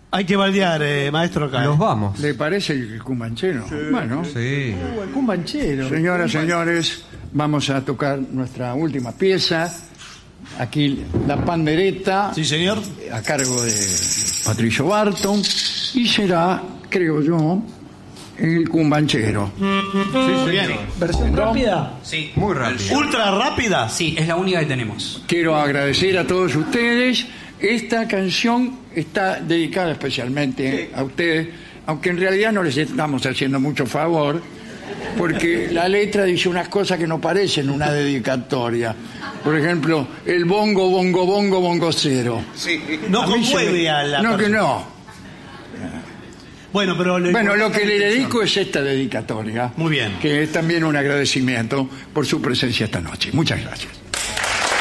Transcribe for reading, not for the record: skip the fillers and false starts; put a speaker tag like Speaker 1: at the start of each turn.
Speaker 1: Hay que baldear, maestro, acá.
Speaker 2: Nos vamos.
Speaker 3: ¿Le parece el cumbanchero?
Speaker 4: Sí.
Speaker 3: Bueno,
Speaker 2: Sí.
Speaker 4: El cumbanchero.
Speaker 3: señoras, señores, vamos a tocar nuestra última pieza. Aquí la pandereta,
Speaker 1: Sí, señor.
Speaker 3: a cargo de Patricio Barton, y será, creo yo, el cumbanchero.
Speaker 1: Muy bien.
Speaker 4: ¿Versión rápida?
Speaker 5: Sí.
Speaker 2: Muy rápido.
Speaker 1: Ultra rápida.
Speaker 5: Sí, es la única que tenemos.
Speaker 3: Quiero agradecer a todos ustedes. Esta canción está dedicada especialmente a ustedes, aunque en realidad no les estamos haciendo mucho favor, porque la letra dice unas cosas que no parecen una dedicatoria. Por ejemplo, el bongo, bongo, bongo, bongo cero.
Speaker 1: No
Speaker 3: A mí se
Speaker 1: conmueve
Speaker 3: me-
Speaker 1: a la
Speaker 3: No, que
Speaker 1: persona.
Speaker 3: no.
Speaker 1: Bueno, pero
Speaker 3: Bueno, lo
Speaker 1: importante
Speaker 3: que le
Speaker 1: es la
Speaker 3: dedico es esta dedicatoria.
Speaker 1: Muy bien.
Speaker 3: Que es también un agradecimiento por su presencia esta noche. Muchas gracias.